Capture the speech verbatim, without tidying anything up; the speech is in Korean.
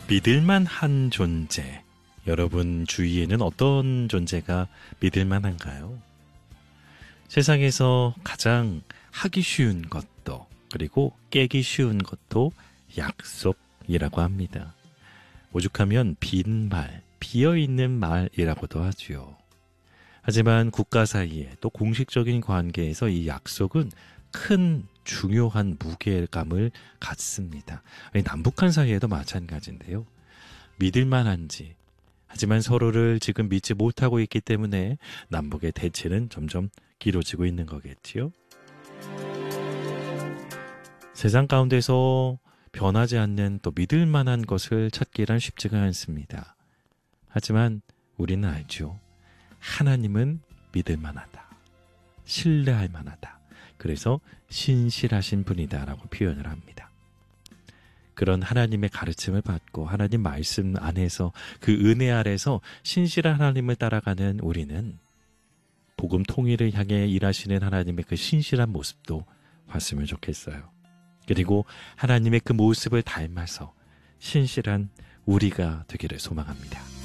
믿을만한 존재. 여러분 주위에는 어떤 존재가 믿을만한가요? 세상에서 가장 하기 쉬운 것도 그리고 깨기 쉬운 것도 약속이라고 합니다. 오죽하면 빈말, 비어있는 말이라고도 하지요. 하지만 국가 사이에 또 공식적인 관계에서 이 약속은 큰 중요한 무게감을 갖습니다. 아니, 남북한 사이에도 마찬가지인데요. 믿을만한지, 하지만 서로를 지금 믿지 못하고 있기 때문에 남북의 대치는 점점 길어지고 있는 거겠지요. 세상 가운데서 변하지 않는 또 믿을만한 것을 찾기란 쉽지가 않습니다. 하지만 우리는 알죠. 하나님은 믿을만하다. 신뢰할 만하다. 그래서 신실하신 분이다라고 표현을 합니다. 그런 하나님의 가르침을 받고 하나님 말씀 안에서 그 은혜 아래서 신실한 하나님을 따라가는 우리는 복음 통일을 향해 일하시는 하나님의 그 신실한 모습도 봤으면 좋겠어요. 그리고 하나님의 그 모습을 닮아서 신실한 우리가 되기를 소망합니다.